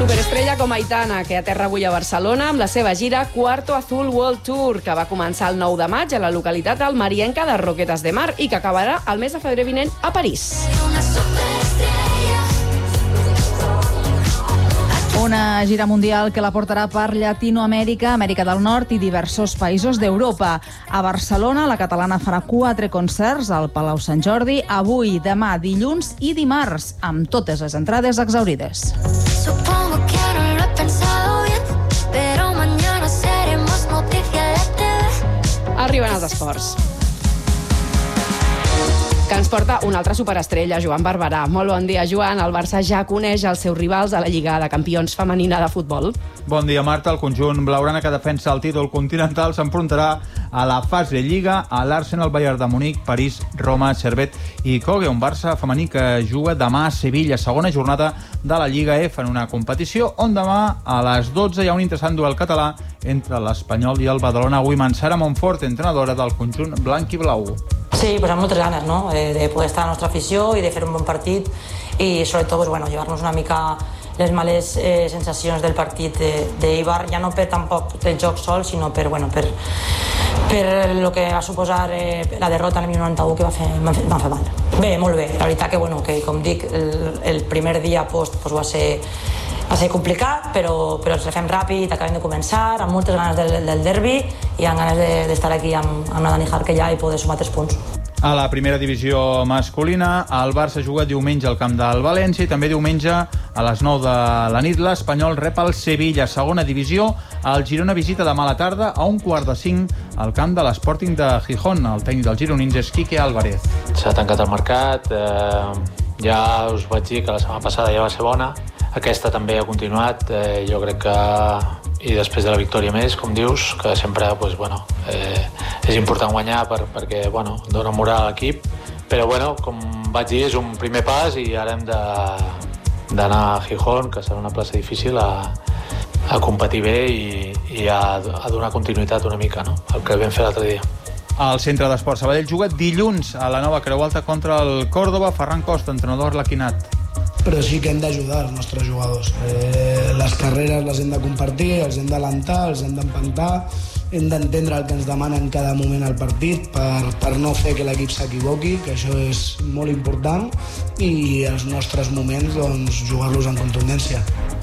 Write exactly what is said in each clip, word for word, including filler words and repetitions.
Superestrella com Aitana, que aterra avui a Barcelona amb la seva gira Cuarto Azul World Tour, que va començar el nou de maig a la localitat almerienca de Roquetes de Mar i que acabarà el mes de febrer vinent a París. Una gira mundial que la portarà per Llatinoamèrica, Amèrica del Nord i diversos països d'Europa. A Barcelona, la catalana farà quatre concerts al Palau Sant Jordi, avui, demà, dilluns i dimarts, amb totes les entrades exhaurides. Supongo que no lo he pensado bien, pero mañana seremos noticia de T V. Arriben els esports, que ens porta una altra superestrella, Joan Barberà. Molt bon dia, Joan. El Barça ja coneix els seus rivals a la Lliga de Campions femenina de futbol. Bon dia, Marta. El conjunt blaugrana que defensa el títol continental s'enfrontarà a la fase Lliga a l'Arsenal Bayern de Munic, París, Roma, Servette i Cogue. Un Barça femení que juga demà a Sevilla, segona jornada de la Lliga F, en una competició on demà a les dotze hi ha un interessant duel català entre l'Espanyol i el Badalona. Women, Sara Montfort, entrenadora del conjunt blanc i blau. Sí, pues amb moltes ganes, ¿no? Eh, de poder estar a la nostra afició i de fer un bon partit i sobretot pues, bueno, llevar-nos una mica les males eh, sensacions del partit d'Eibar, ja no per tampoc el joc sol, sinó per, bueno, per, per lo que va suposar eh, la derrota en el noranta-u, que va fer, va fer, va fer mal. Bé, molt bé. La veritat que, bueno, que com dic, el, el primer dia post pues, va ser va ser complicat, però, però ens refem ràpid, acabem de començar, amb moltes ganes del, del derbi i amb ganes d'estar de, aquí amb, amb la Dani Jarque ja i poder sumar tres punts. A la primera divisió masculina, el Barça juga diumenge al camp del València i també diumenge a les nou de la nit l'Espanyol rep el Sevilla. Segona divisió, el Girona visita demà a la tarda a un quart de cinc al camp de l'Sporting de Gijón. El tècnic dels gironins és Quique Álvarez. S'ha tancat el mercat, eh, ja us vaig dir que la setmana passada ja va ser bona, aquesta també ha continuat, eh, jo crec que i després de la victòria més, com dius, que sempre pues, bueno, eh, és important guanyar per, perquè bueno, dona moral a l'equip, però bueno, com vaig dir, és un primer pas i ara hem d'anar a Gijón, que serà una plaça difícil, a, a competir bé i, i a, a donar continuïtat una mica, no? El que vam fer l'altre dia. El Centre d'Esports Sabadell juga dilluns a la nova Creu Alta contra el Córdoba. Ferran Costa, entrenador laquinat. Però sí que hem d'ajudar els nostres jugadors. Eh, les carreres les hem de compartir, els hem d'alentar, els hem d'empantar, hem d'entendre el que ens demana en cada moment al partit per, per no fer que l'equip s'equivoqui, que això és molt important, i els nostres moments doncs, jugar-los en contundència.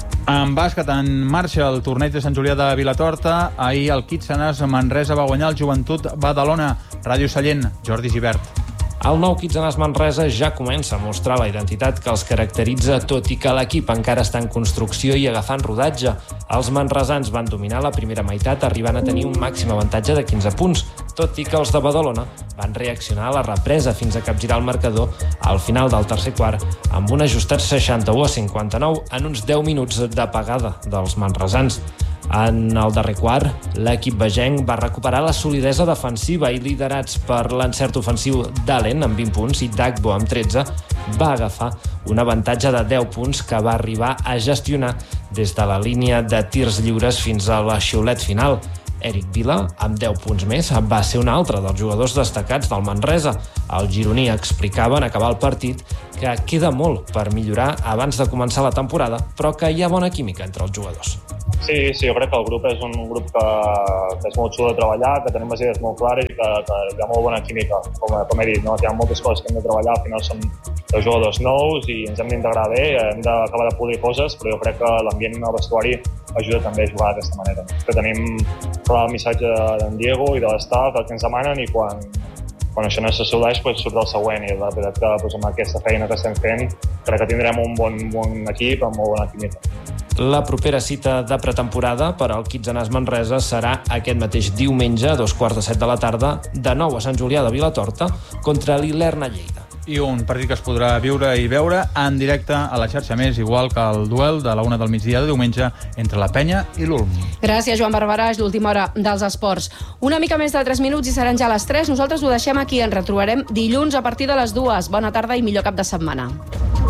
En bàsquet, en marxa el torneig de Sant Julià de Vilatorta. Ahir el Kitsanas Manresa va guanyar el Joventut Badalona. Ràdio Sallent, Jordi Gibert. El nou Kitsanas Manresa ja comença a mostrar la identitat que els caracteritza, tot i que l'equip encara està en construcció i agafant rodatge. Els manresans van dominar la primera meitat, arribant a tenir un màxim avantatge de quinze punts, tot i que els de Badalona van reaccionar a la represa fins a capgirar el marcador al final del tercer quart, amb un ajustat seixanta-u a cinquanta-nou en uns deu minuts d'apagada dels manresans. En el darrer quart, l'equip vegenc va recuperar la solidesa defensiva i, liderats per l'encert ofensiu d'Allen amb vint punts i Dagbo amb tretze, va agafar un avantatge de deu punts que va arribar a gestionar des de la línia de tirs lliures fins a la xiulet final. Eric Vila, amb deu punts més, va ser un altre dels jugadors destacats del Manresa. El gironí explicava en acabar el partit que queda molt per millorar abans de començar la temporada, però que hi ha bona química entre els jugadors. Sí, sí, jo crec que el grup és un grup que, que és molt xulo de treballar, que tenim les idees molt clares i que, que hi ha molt bona química, com, com he dit, no? Hi ha moltes coses que hem de treballar, al final som dos jugadors nous i ens hem d'integrar bé, hem d'acabar de polir coses, però jo crec que l'ambient al vestuari ajuda també a jugar d'aquesta manera. Que tenim clar el missatge d'en Diego i de l'estaf, el que ens demanen, i quan, quan això no s'assoleix pues, surt el següent, i la veritat que pues, amb aquesta feina que estem fent crec que tindrem un bon, bon equip amb molt bona química. La propera cita de pretemporada per al Kitsanas Manresa serà aquest mateix diumenge a dos quarts de set de la tarda, de nou a Sant Julià de Vilatorta, contra l'Ilerna Lleida. I un partit que es podrà viure i veure en directe a la xarxa Més, igual que el duel de la una del migdia de diumenge entre la Penya i l'Ulm. Gràcies, Joan Barberà. És l'última hora dels esports. Una mica més de tres minuts i seran ja les tres. Nosaltres ho deixem aquí. Ens retrobarem dilluns a partir de les dues. Bona tarda i millor cap de setmana.